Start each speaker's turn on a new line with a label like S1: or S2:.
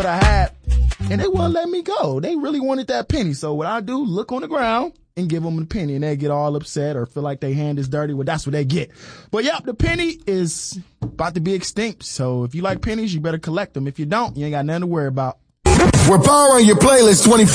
S1: what I had, and they wouldn't let me go. They really wanted that penny. So what I do, look on the ground and give them the penny, and they get all upset or feel like their hand is dirty. Well, that's what they get. But yep, the penny is about to be extinct. So if you like pennies, you better collect them. If you don't, you ain't got nothing to worry about.
S2: We're powering your playlist 24.